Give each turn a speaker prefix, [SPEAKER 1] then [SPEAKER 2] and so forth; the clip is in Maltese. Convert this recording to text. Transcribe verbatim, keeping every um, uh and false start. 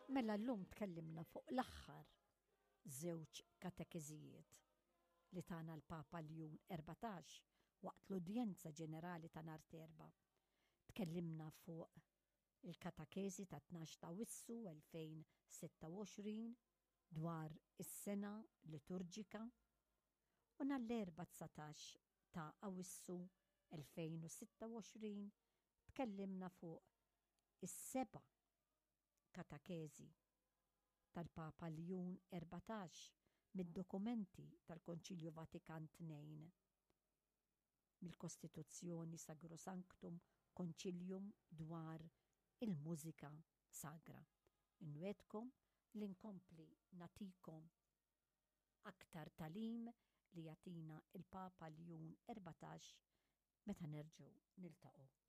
[SPEAKER 1] Mela llum tkellimna fuq l-aħħar żewġ katekeżijiet li tana l-Papa Ljun erbatax waqt l-udjenza ġenerali ta' nhar Terba. Tkellimna fuq il-katakezi ta' tnax ta' Wissu elfejn sitta u għoxrin dwar is-sena liturġika u nhar l-erba' tsatax ta' Awwissu elfejn sitta u għoxrin tkellimna fuq is-seba' katakezi tal-Papa Ljun erbatax mid-dokumenti tal-Konċilju Vatikan tnejn mill-Kostituzzjoni Sacrosanctum Concilium dwar il-mużika sagra. Inwedkom li nkompli natikom aktar talim li jatina il-Papa Ljun erbatax meta nerġgħu niltaqgħu.